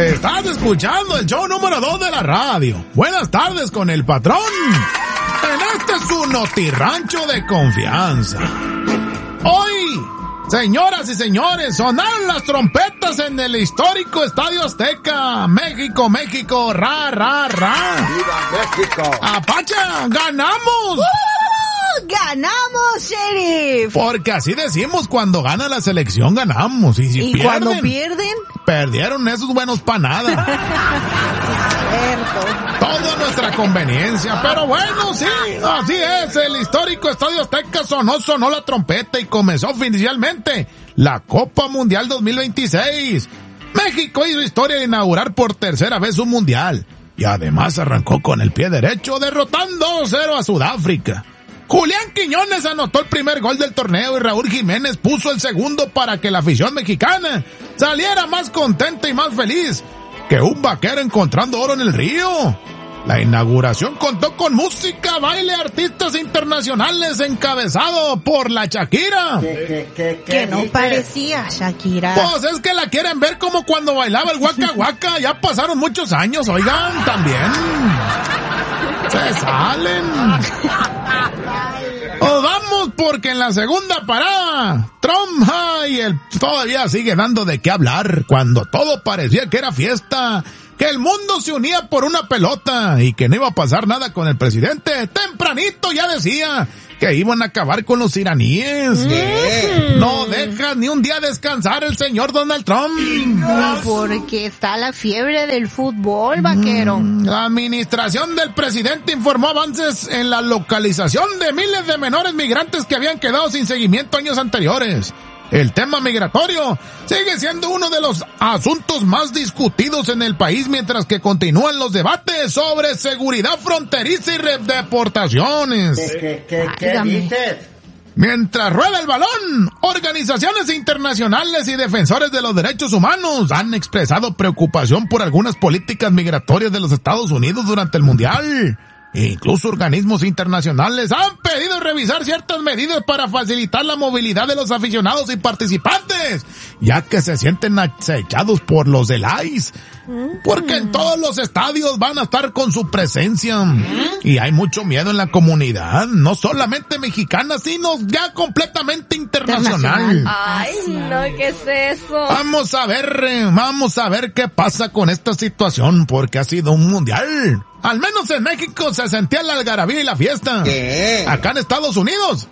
Estás escuchando el show número 2 de la radio. Buenas tardes con el patrón. En este su notirrancho de confianza. Hoy, señoras y señores, sonaron las trompetas en el histórico Estadio Azteca. México, México, ra, ra, ra. ¡Viva México! ¡Apacha! ¡Ganamos! ¡Ganamos, Sheriff! Porque así decimos, cuando gana la selección ganamos. Y si ¿Y pierden, cuando pierden? Perdieron esos buenos pa' nada. Cierto. Todo a nuestra conveniencia. Pero bueno, sí, así es. El histórico Estadio Azteca sonó la trompeta y comenzó oficialmente la Copa Mundial 2026. México hizo historia de inaugurar por tercera vez un mundial. Y además arrancó con el pie derecho, derrotando 2-0 a Sudáfrica. Julián Quiñones anotó el primer gol del torneo y Raúl Jiménez puso el segundo para que la afición mexicana saliera más contenta y más feliz que un vaquero encontrando oro en el río. La inauguración contó con música, baile, artistas internacionales encabezado por la Shakira. Que no parecía Shakira. Pues es que la quieren ver como cuando bailaba el Waka Waka. Ya pasaron muchos años, oigan, también. Se salen. O vamos porque en la segunda parada, Trump todavía sigue dando de qué hablar cuando todo parecía que era fiesta, que el mundo se unía por una pelota y que no iba a pasar nada con el presidente. Tempranito ya decía que iban a acabar con los iraníes. No deja ni un día descansar el señor Donald Trump. Porque está la fiebre del fútbol, vaquero. La administración del presidente informó avances en la localización de miles de menores migrantes que habían quedado sin seguimiento años anteriores. El tema migratorio sigue siendo uno de los asuntos más discutidos en el país mientras que continúan los debates sobre seguridad fronteriza y deportaciones. ¿Qué dices? Mientras rueda el balón, organizaciones internacionales y defensores de los derechos humanos han expresado preocupación por algunas políticas migratorias de los Estados Unidos durante el Mundial. Incluso organismos internacionales han pedido revisar ciertas medidas para facilitar la movilidad de los aficionados y participantes, ya que se sienten acechados por los del ICE. Porque en todos los estadios van a estar con su presencia. Y hay mucho miedo en la comunidad, no solamente mexicana, sino ya completamente internacional. Ay, no, ¿qué es eso? Vamos a ver qué pasa con esta situación, porque ha sido un mundial. Al menos en México se sentía la algarabía y la fiesta. ¿Qué? Acá en Estados Unidos,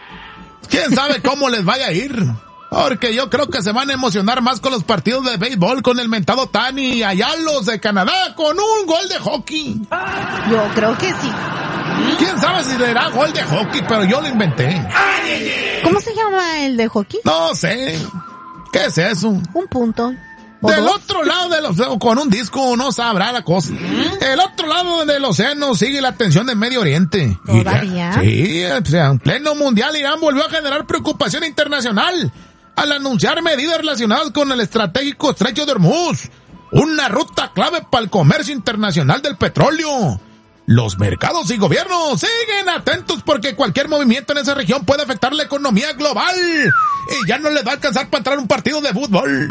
quién sabe cómo les vaya a ir. Porque yo creo que se van a emocionar más con los partidos de béisbol, con el mentado Tani, y allá los de Canadá con un gol de hockey. Yo creo que sí. Quién sabe si será gol de hockey, pero yo lo inventé. ¿Cómo se llama el de hockey? No sé. ¿Qué es eso? Un punto. Del otro lado del océano, con un disco, no sabrá la cosa. El otro lado del océano sigue la tensión del Medio Oriente. ¿Todavía? Sí, o sea, en pleno mundial Irán volvió a generar preocupación internacional al anunciar medidas relacionadas con el estratégico estrecho de Hormuz, una ruta clave para el comercio internacional del petróleo. Los mercados y gobiernos siguen atentos porque cualquier movimiento en esa región puede afectar la economía global y ya no les va a alcanzar para entrar un partido de fútbol.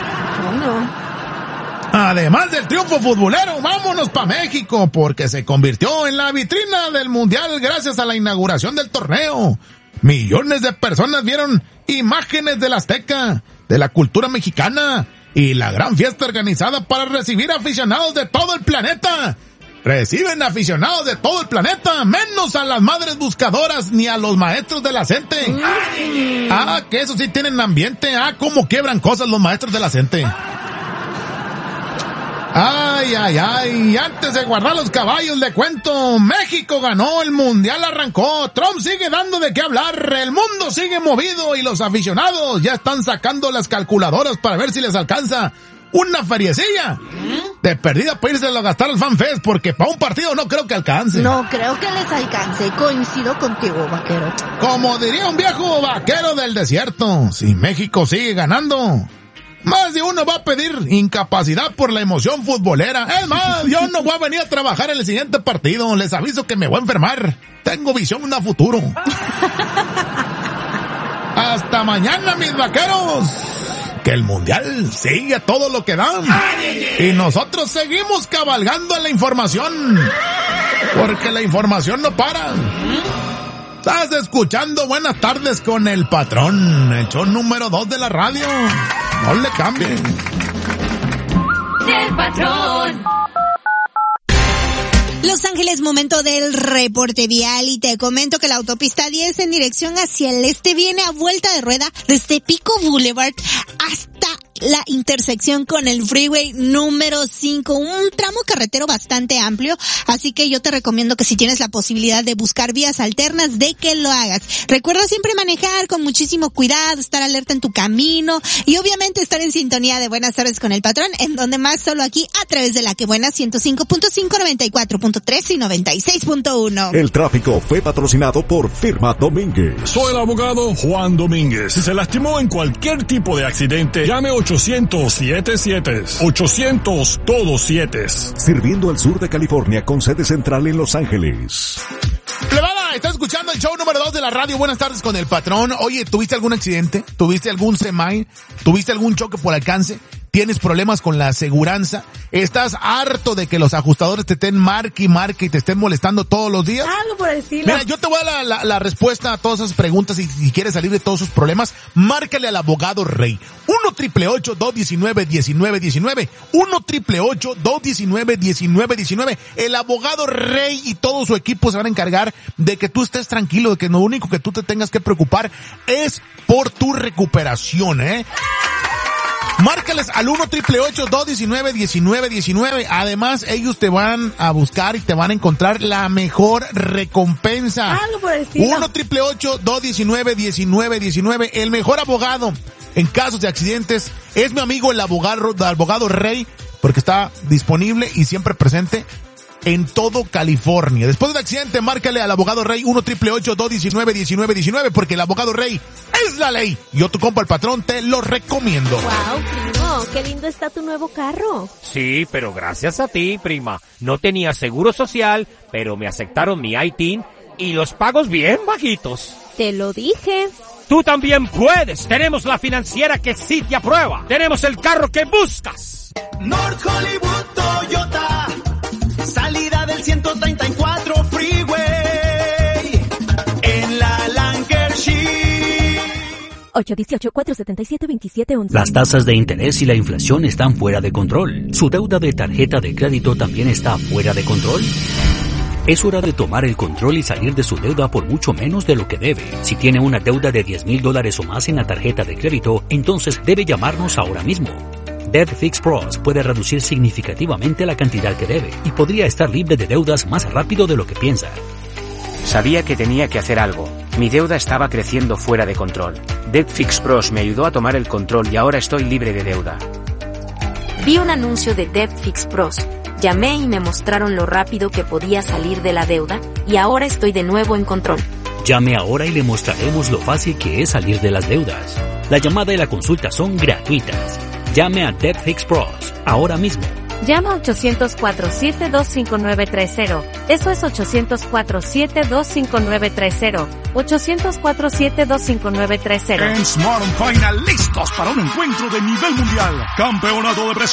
Además del triunfo futbolero, vámonos pa' México, porque se convirtió en la vitrina del mundial gracias a la inauguración del torneo. Millones de personas vieron imágenes del Azteca, de la cultura mexicana y la gran fiesta organizada para recibir aficionados de todo el planeta. Reciben aficionados de todo el planeta, menos a las madres buscadoras ni a los maestros de la CENTE. Que eso sí tienen ambiente. Cómo quiebran cosas los maestros de la CENTE. Ay, antes de guardar los caballos le cuento, México ganó, el mundial arrancó, Trump sigue dando de qué hablar, el mundo sigue movido y los aficionados ya están sacando las calculadoras para ver si les alcanza una feriecilla de perdida para irse a gastar al FanFest, porque para un partido no creo que alcance. No creo que les alcance, coincido contigo, vaquero. Como diría un viejo vaquero del desierto, si México sigue ganando, más de uno va a pedir incapacidad por la emoción futbolera. Es más, yo no voy a venir a trabajar en el siguiente partido, les aviso que me voy a enfermar. Tengo visión a futuro. Hasta mañana, mis vaqueros. que el mundial sigue a todo lo que da. Y nosotros seguimos cabalgando en la información, porque la información no para. Estás escuchando Buenas Tardes con el Patrón, el show número 2 de la radio. No le cambien. Del Patrón. Los Ángeles, momento del reporte vial y te comento que la autopista 10 en dirección hacia el este viene a vuelta de rueda desde Pico Boulevard hasta la intersección con el freeway número 5, un tramo carretero bastante amplio, así que yo te recomiendo que si tienes la posibilidad de buscar vías alternas, de que lo hagas. Recuerda siempre manejar con muchísimo cuidado, estar alerta en tu camino y obviamente estar en sintonía de Buenas Tardes con el Patrón, en donde más solo aquí a través de la que buena 105.5, 94.3 y 96.1. El tráfico fue patrocinado por Firma Domínguez. Soy el abogado Juan Domínguez. Si se lastimó en cualquier tipo de accidente, llame 800-77. 800 todos 7. Sirviendo al sur de California con sede central en Los Ángeles. Plebada, estás escuchando el show número 2 de la radio. Buenas Tardes con el Patrón. Oye, ¿tuviste algún accidente? ¿Tuviste algún semi? ¿Tuviste algún choque por alcance? ¿Tienes problemas con la aseguranza? ¿Estás harto de que los ajustadores te estén marque y te estén molestando todos los días? Algo por el estilo. Mira, yo te voy a dar la respuesta a todas esas preguntas y si quieres salir de todos esos problemas, márcale al abogado Rey. 1-888-219-1919. 1-888-219-1919. El abogado Rey y todo su equipo se van a encargar de que tú estés tranquilo, de que lo único que tú te tengas que preocupar es por tu recuperación, Márcales al 1-888-219-1919. Además, ellos te van a buscar y te van a encontrar la mejor recompensa. Algo por el estilo. 1-888-219-1919. El mejor abogado en casos de accidentes es mi amigo el abogado Rey, porque está disponible y siempre presente en todo California. Después del accidente, márcale al abogado Rey 1-888-219-1919, porque el abogado Rey es la ley. Yo, tu compa el Patrón, te lo recomiendo. Wow, primo, qué lindo está tu nuevo carro. Sí, pero gracias a ti, prima. No tenía seguro social, pero me aceptaron mi ITIN y los pagos bien bajitos. Te lo dije. Tú también puedes. Tenemos la financiera que sí te aprueba. Tenemos el carro que buscas. North Hollywood Toyota. Salida del 134 Freeway, en la Lancashire. 818-477-2711. Las tasas de interés y la inflación están fuera de control. ¿Su deuda de tarjeta de crédito también está fuera de control? Es hora de tomar el control y salir de su deuda por mucho menos de lo que debe. Si tiene una deuda de $10,000 o más en la tarjeta de crédito, entonces debe llamarnos ahora mismo. Debt Fix Pros puede reducir significativamente la cantidad que debe y podría estar libre de deudas más rápido de lo que piensa. Sabía que tenía que hacer algo. Mi deuda estaba creciendo fuera de control. Debt Fix Pros me ayudó a tomar el control y ahora estoy libre de deuda. Vi un anuncio de Debt Fix Pros. Llamé y me mostraron lo rápido que podía salir de la deuda y ahora estoy de nuevo en control. Llame ahora y le mostraremos lo fácil que es salir de las deudas. La llamada y la consulta son gratuitas. Llame a Debt Fix Pros ahora mismo. Llama a 800-472-5930. Eso es 800-472-5930. 800-472-5930. En Smart & Final, listos para un encuentro de nivel mundial. Campeonato de presión